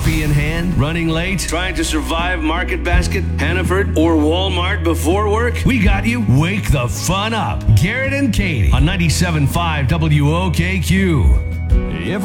Coffee in hand, running late, trying to survive Market Basket, Hannaford, or Walmart before work? We got you. Wake the fun up. Garrett and Katie on 97.5 WOKQ.